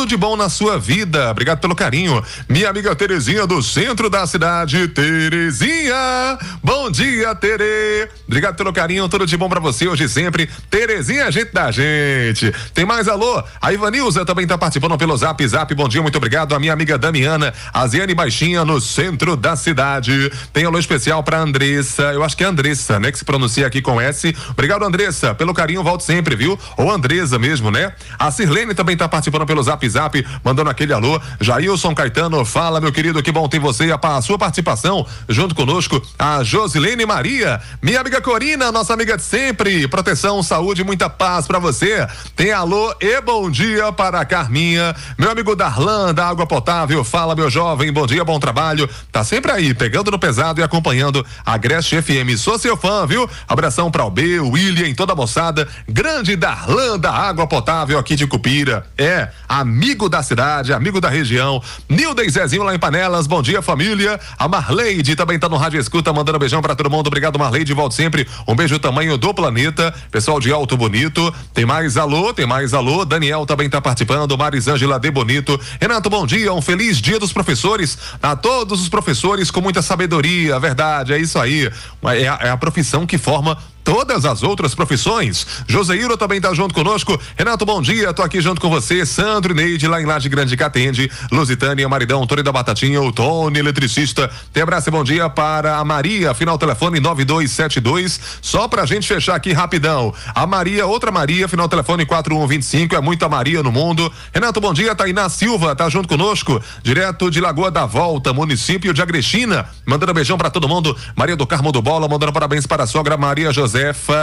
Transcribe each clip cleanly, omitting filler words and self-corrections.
de bom na sua vida. Obrigado pelo carinho. Minha amiga Terezinha do centro da cidade. Terezinha, bom dia, Tere. Obrigado pelo carinho, tudo de bom pra você hoje e sempre. Terezinha, gente da gente. Tem mais alô? A Ivanilza também tá participando pelo Zap. Bom dia, muito obrigado. A minha amiga Damiana, a Ziane Baixinha no centro da cidade. Tem alô especial pra Andressa, eu acho que é Andressa, né? Que se pronuncia aqui com S. Obrigado, Andressa, pelo carinho, volto sempre, viu? Ou Andresa mesmo, né? A Sirlene também tá participando pelo Zap, mandando aquele alô. Jailson Caetano, fala, meu querido, que bom ter você, a sua participação junto conosco. A Josilene Maria, minha amiga Corina, nossa amiga de sempre. Proteção, saúde, muita paz pra você. Tem alô e bom dia para a Carminha, meu amigo Darlan, da Água Potável. Fala, meu jovem, bom dia, bom trabalho. Tá sempre aí, pegando no pesado e acompanhando a Agreste FM. Sou seu fã, viu? Abração pra o B, o William, toda a moçada. Grande Darlan da Água Potável aqui de Cupira. É, amigo da cidade, amigo da região. Nilda e Zezinho lá em Panelas, bom dia, família. A Marleide também tá no Rádio Escuta, mandando um beijão pra todo mundo. Obrigado, Marleide, volto sempre. Um beijo tamanho do planeta. Pessoal de Alto Bonito. Tem mais alô. Daniel também tá participando. Marisângela de Bonito. Renato, bom dia, um feliz dia dos professores a todos os professores com muita sabedoria, verdade, é isso aí, é a profissão que forma todas as outras profissões. Joseiro também tá junto conosco. Renato, bom dia, tô aqui junto com você. Sandro e Neide lá em Laje Grande que atende. Lusitânia, Maridão, Tony da Batatinha, o Tony, eletricista. Tem abraço e bom dia para a Maria, final telefone 9272. Só pra gente fechar aqui rapidão. A Maria, outra Maria, final telefone 4125. É muita Maria no mundo. Renato, bom dia. Tainá Silva tá junto conosco, direto de Lagoa da Volta, município de Agrechina. Mandando um beijão pra todo mundo. Maria do Carmo do Bola, mandando parabéns para a sogra Maria Josefa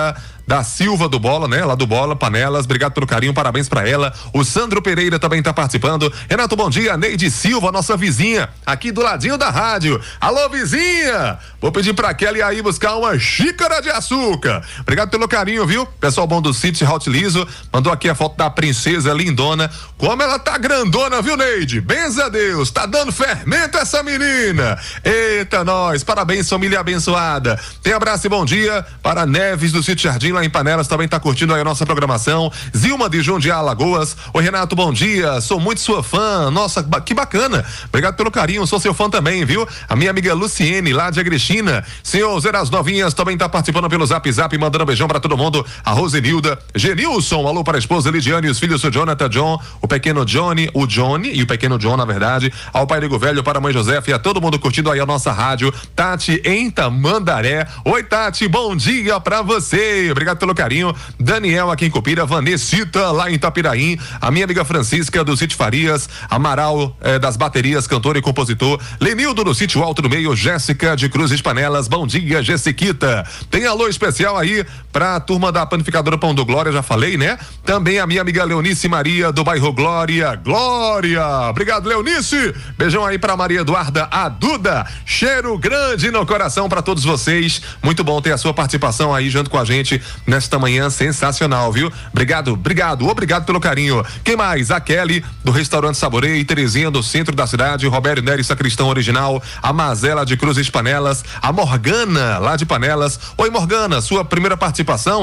da Silva do Bola, né? Lá do Bola, Panelas, obrigado pelo carinho, parabéns pra ela. O Sandro Pereira também tá participando. Renato, bom dia. Neide Silva, nossa vizinha, aqui do ladinho da rádio. Alô, vizinha! Vou pedir pra Kelly aí buscar uma xícara de açúcar. Obrigado pelo carinho, viu? Pessoal bom do City Hot Liso, mandou aqui a foto da princesa lindona. Como ela tá grandona, viu, Neide? Benza a Deus, tá dando fermento essa menina. Eita, nós, parabéns, família abençoada. Tem abraço e bom dia para Neves do Sítio Jardim, lá em Panelas, também tá curtindo aí a nossa programação. Zilma de Jundiá, Alagoas. Oi, Renato, bom dia, sou muito sua fã, nossa, que bacana, obrigado pelo carinho, sou seu fã também, viu? A minha amiga Luciene, lá de Agrechina. Senhor Zeras Novinhas também tá participando pelo Zap, mandando um beijão pra todo mundo. A Rosenilda, Genilson, alô para a esposa Lidiane e os filhos, o Jonathan, John, o pequeno Johnny, o Johnny e o pequeno John, na verdade. Ao pai Nego Velho, para a mãe Josefa e a todo mundo curtindo aí a nossa rádio. Tati em Tamandaré. Oi, Tati, bom dia pra você, obrigado pelo carinho. Daniel aqui em Cupira, Vanessita lá em Itapiraí, a minha amiga Francisca do Sítio Farias, Amaral das baterias, cantor e compositor, Lenildo do Sítio Alto do Meio, Jéssica de Cruzes Panelas, bom dia, Jessiquita. Tem alô especial aí pra turma da panificadora Pão do Glória, já falei, né? Também a minha amiga Leonice Maria do bairro Glória, obrigado, Leonice. Beijão aí pra Maria Eduarda, a Duda, cheiro grande no coração pra todos vocês, muito bom ter a sua participação aí junto com a gente nesta manhã sensacional, viu? Obrigado pelo carinho. Quem mais? A Kelly do restaurante Saborei, Terezinha do centro da cidade, Roberto Nery Sacristão original, a Mazela de Cruzes Panelas, a Morgana lá de Panelas. Oi, Morgana, sua primeira participação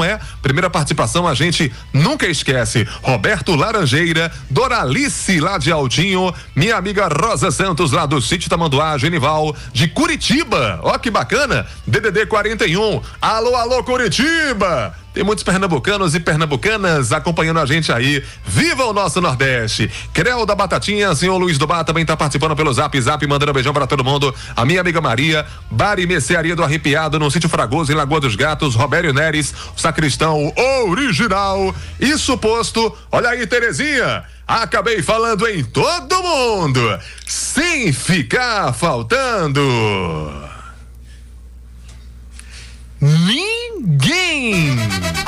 a gente nunca esquece. Roberto Laranjeira, Doralice lá de Altinho, minha amiga Rosa Santos lá do Sítio Tamanduá, Genival de Curitiba, ó que bacana, DDD 41, alô Curitiba. Tem muitos pernambucanos e pernambucanas acompanhando a gente aí. Viva o nosso Nordeste! Creu da Batatinha, senhor Luiz do Bar também tá participando pelo Zap, mandando um beijão pra todo mundo. A minha amiga Maria, Bar e Mercearia do Arrepiado, no Sítio Fragoso, em Lagoa dos Gatos, Robério Neres, o sacristão original. Isso posto, olha aí, Terezinha. Acabei falando em todo mundo, sem ficar faltando ninguém.